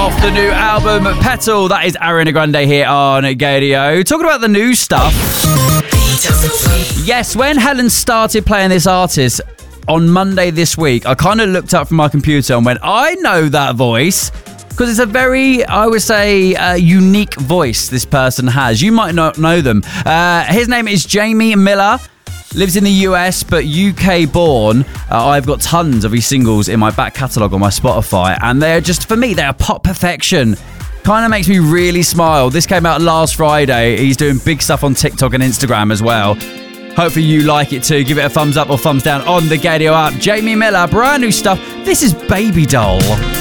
off the new album Petal. That is Ariana Grande here on Gadio. Talking about the new stuff. Yes, when Helen started playing this artist on Monday this week, I kind of looked up from my computer and went, I know that voice. Because it's a very, I would say, unique voice this person has. You might not know them. His name is Jamie Miller. Lives in the US, but UK born. I've got tons of his singles in my back catalogue on my Spotify. And they're just, for me, they're pop perfection. Kind of makes me really smile. This came out last Friday. He's doing big stuff on TikTok and Instagram as well. Hopefully you like it too. Give it a thumbs up or thumbs down on the Gadio app. Jamie Miller, brand new stuff. This is Baby Doll.